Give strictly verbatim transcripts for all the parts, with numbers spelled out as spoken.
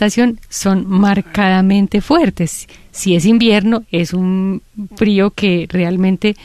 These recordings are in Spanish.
estación son marcadamente fuertes. Si es invierno, es un frío que realmente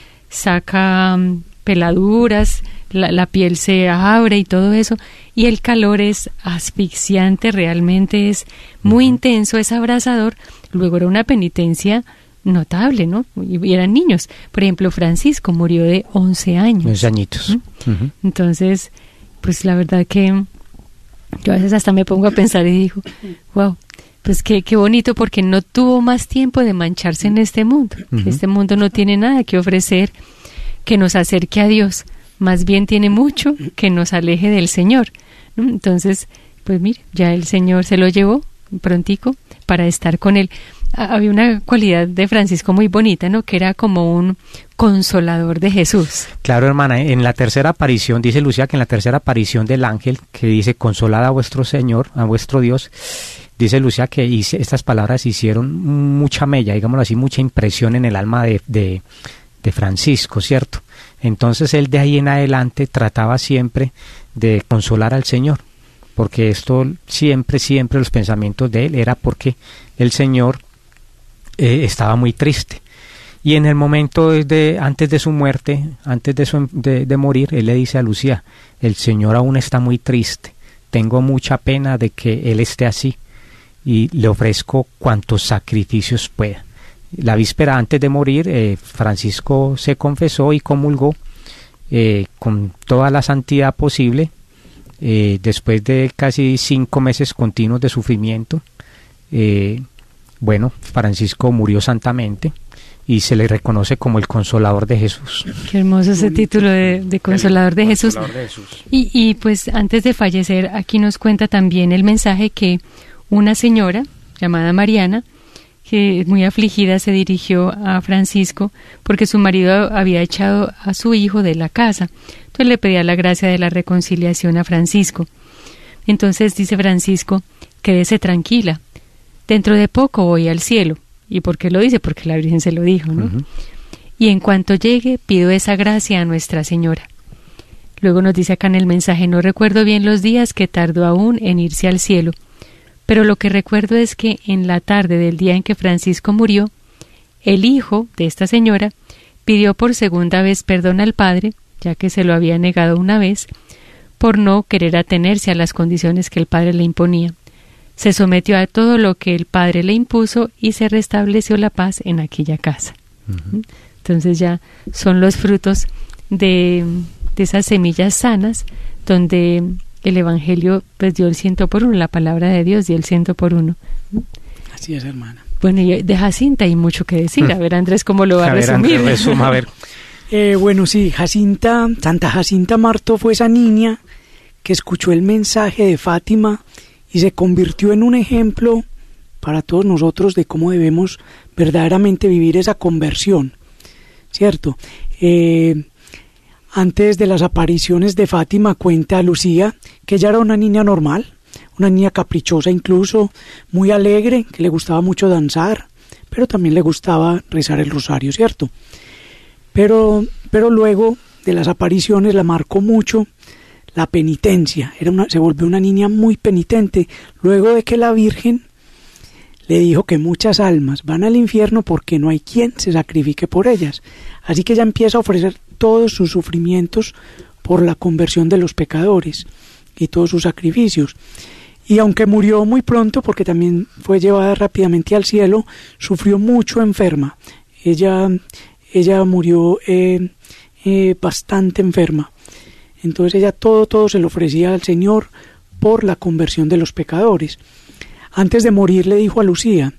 saca um, peladuras, la, la piel se abre y todo eso, y el calor es asfixiante, realmente es muy uh-huh. intenso, es abrasador. Luego era una penitencia notable, ¿no? Y, y eran niños. Por ejemplo, Francisco murió de once años. once añitos. ¿Mm? Uh-huh. Entonces, pues la verdad que yo a veces hasta me pongo a pensar y digo, wow, pues qué, qué bonito, porque no tuvo más tiempo de mancharse en este mundo. Uh-huh. Este mundo no tiene nada que ofrecer que nos acerque a Dios, más bien tiene mucho que nos aleje del Señor, ¿no? Entonces, pues mire, ya el Señor se lo llevó prontico para estar con él. Había una cualidad de Francisco muy bonita, ¿no? Que era como un consolador de Jesús. Claro, hermana, en la tercera aparición, dice Lucía que en la tercera aparición del ángel, que dice, consolad a vuestro Señor, a vuestro Dios, dice Lucía que hice, estas palabras hicieron mucha mella, digámoslo así, mucha impresión en el alma de, de, de Francisco, ¿cierto? Entonces él de ahí en adelante trataba siempre de consolar al Señor, porque esto siempre, siempre los pensamientos de él era porque el Señor eh, estaba muy triste. Y en el momento de antes de su muerte, antes de, su, de, de morir, él le dice a Lucía, el Señor aún está muy triste, tengo mucha pena de que él esté así y le ofrezco cuantos sacrificios pueda. La víspera antes de morir, eh, Francisco se confesó y comulgó eh, con toda la santidad posible. Eh, después de casi cinco meses continuos de sufrimiento, eh, bueno, Francisco murió santamente y se le reconoce como el Consolador de Jesús. Qué hermoso ese título de, de Consolador de Jesús. Consolador de Jesús. Y, y pues antes de fallecer, aquí nos cuenta también el mensaje que una señora llamada Mariana, que muy afligida, se dirigió a Francisco porque su marido había echado a su hijo de la casa. Entonces le pedía la gracia de la reconciliación a Francisco. Entonces dice Francisco, quédese tranquila, dentro de poco voy al cielo. ¿Y por qué lo dice? Porque la Virgen se lo dijo, ¿no? Uh-huh. Y en cuanto llegue, pido esa gracia a Nuestra Señora. Luego nos dice acá en el mensaje, no recuerdo bien los días que tardó aún en irse al cielo, pero lo que recuerdo es que en la tarde del día en que Francisco murió, el hijo de esta señora pidió por segunda vez perdón al padre, ya que se lo había negado una vez, por no querer atenerse a las condiciones que el padre le imponía. Se sometió a todo lo que el padre le impuso y se restableció la paz en aquella casa. Uh-huh. Entonces ya son los frutos de, de esas semillas sanas, donde el Evangelio pues dio el ciento por uno, la palabra de Dios dio el ciento por uno. Así es, hermana. Bueno, y de Jacinta hay mucho que decir. A ver, Andrés, ¿cómo lo va a, a ver, resumir? Andrés, resuma, a ver. Eh, bueno, sí, Jacinta, Santa Jacinta Marto fue esa niña que escuchó el mensaje de Fátima y se convirtió en un ejemplo para todos nosotros de cómo debemos verdaderamente vivir esa conversión, ¿cierto? Eh, antes de las apariciones de Fátima, cuenta Lucía que ella era una niña normal, una niña caprichosa incluso, muy alegre, que le gustaba mucho danzar, pero también le gustaba rezar el rosario, ¿cierto? Pero, pero luego de las apariciones la marcó mucho la penitencia, era una, se volvió una niña muy penitente, luego de que la Virgen le dijo que muchas almas van al infierno porque no hay quien se sacrifique por ellas, así que ella empieza a ofrecer todos sus sufrimientos por la conversión de los pecadores y todos sus sacrificios. Y aunque murió muy pronto, porque también fue llevada rápidamente al cielo, sufrió mucho enferma. Ella, ella murió eh, eh, bastante enferma. Entonces ella todo, todo se lo ofrecía al Señor por la conversión de los pecadores. Antes de morir le dijo a Lucía,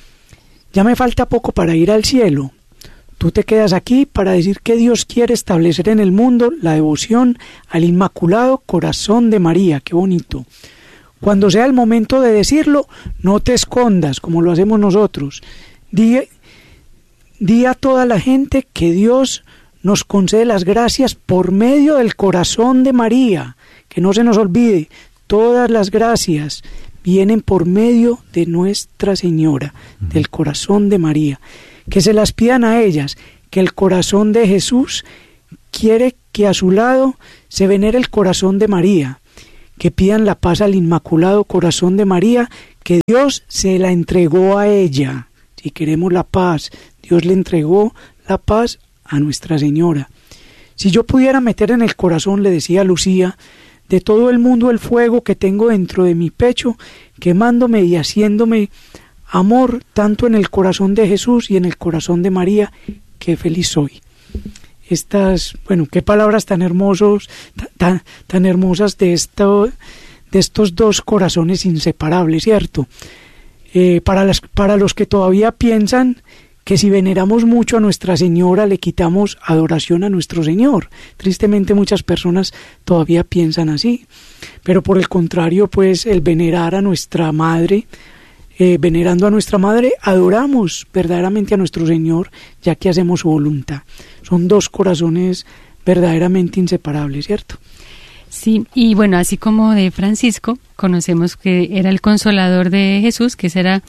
ya me falta poco para ir al cielo. Tú te quedas aquí para decir que Dios quiere establecer en el mundo la devoción al Inmaculado Corazón de María. Qué bonito. Cuando sea el momento de decirlo, no te escondas como lo hacemos nosotros. Di, di a toda la gente que Dios nos concede las gracias por medio del corazón de María. Que no se nos olvide, todas las gracias vienen por medio de Nuestra Señora, del corazón de María. Que se las pidan a ellas, que el corazón de Jesús quiere que a su lado se venere el corazón de María, que pidan la paz al Inmaculado Corazón de María, que Dios se la entregó a ella. Si queremos la paz, Dios le entregó la paz a Nuestra Señora. Si yo pudiera meter en el corazón, le decía Lucía, de todo el mundo el fuego que tengo dentro de mi pecho, quemándome y haciéndome amor tanto en el corazón de Jesús y en el corazón de María, qué feliz soy. Estas, bueno, qué palabras tan hermosos, tan, tan hermosas de esto, de estos dos corazones inseparables, ¿cierto? Eh, para las, para los que todavía piensan que si veneramos mucho a Nuestra Señora le quitamos adoración a nuestro Señor. Tristemente muchas personas todavía piensan así, pero por el contrario, pues el venerar a nuestra Madre, eh, venerando a nuestra Madre, adoramos verdaderamente a nuestro Señor, ya que hacemos su voluntad. Son dos corazones verdaderamente inseparables, ¿cierto? Sí, y bueno, así como de Francisco, conocemos que era el consolador de Jesús, que ese era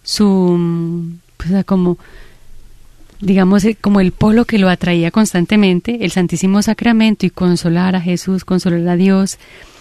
su, pues como, digamos, como el polo que lo atraía constantemente, el Santísimo Sacramento y consolar a Jesús, consolar a Dios.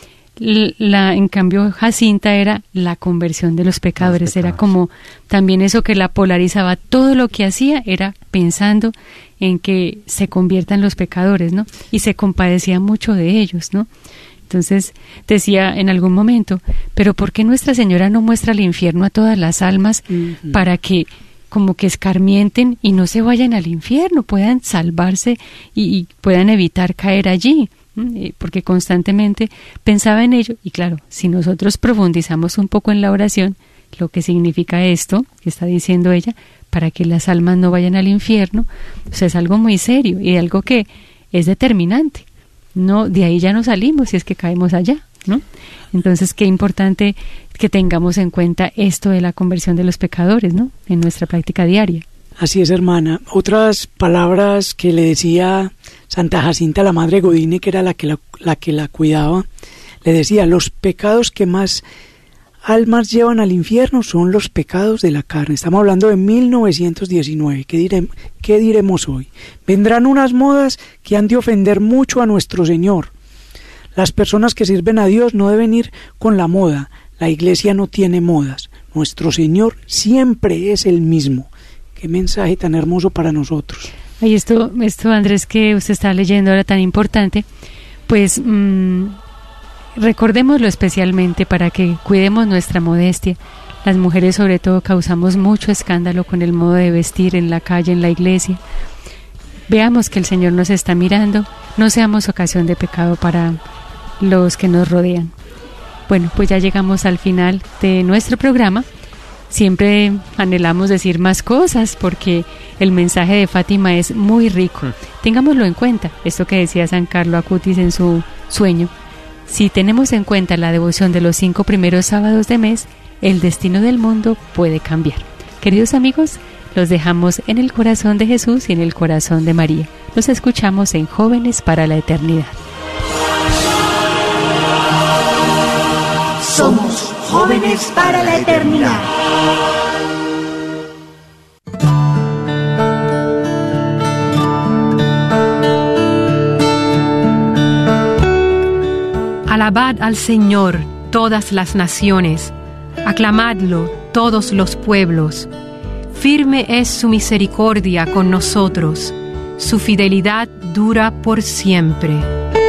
La, en cambio, Jacinta era la conversión de los pecadores, los pecadores, era como también eso que la polarizaba, todo lo que hacía era pensando en que se conviertan los pecadores, ¿no? Y se compadecía mucho de ellos, ¿no? Entonces decía en algún momento, pero ¿por qué Nuestra Señora no muestra el infierno a todas las almas uh-huh. para que como que escarmienten y no se vayan al infierno, puedan salvarse y, y puedan evitar caer allí? Porque constantemente pensaba en ello, y claro, si nosotros profundizamos un poco en la oración, lo que significa esto que está diciendo ella, para que las almas no vayan al infierno, pues es algo muy serio y algo que es determinante. No, de ahí ya no salimos si es que caemos allá, ¿no? Entonces, qué importante que tengamos en cuenta esto de la conversión de los pecadores, ¿no? En nuestra práctica diaria. Así es, hermana. Otras palabras que le decía Santa Jacinta, la Madre Godine, que era la que la, la que la cuidaba, le decía, los pecados que más almas llevan al infierno son los pecados de la carne. Estamos hablando de mil novecientos diecinueve. ¿Qué, diré, qué diremos hoy? Vendrán unas modas que han de ofender mucho a nuestro Señor. Las personas que sirven a Dios no deben ir con la moda. La Iglesia no tiene modas. Nuestro Señor siempre es el mismo. Qué mensaje tan hermoso para nosotros. Ay, esto, esto Andrés, que usted está leyendo ahora tan importante, pues mmm, recordémoslo especialmente para que cuidemos nuestra modestia. Las mujeres sobre todo causamos mucho escándalo con el modo de vestir en la calle, en la iglesia. Veamos que el Señor nos está mirando, no seamos ocasión de pecado para los que nos rodean. Bueno, pues ya llegamos al final de nuestro programa. Siempre anhelamos decir más cosas porque el mensaje de Fátima es muy rico. Tengámoslo en cuenta, esto que decía San Carlo Acutis en su sueño. Si tenemos en cuenta la devoción de los cinco primeros sábados de mes, el destino del mundo puede cambiar. Queridos amigos, los dejamos en el corazón de Jesús y en el corazón de María. Los escuchamos en Jóvenes para la Eternidad. Somos Jóvenes para la Eternidad. Alabad al Señor todas las naciones, aclamadlo todos los pueblos. Firme es su misericordia con nosotros, su fidelidad dura por siempre.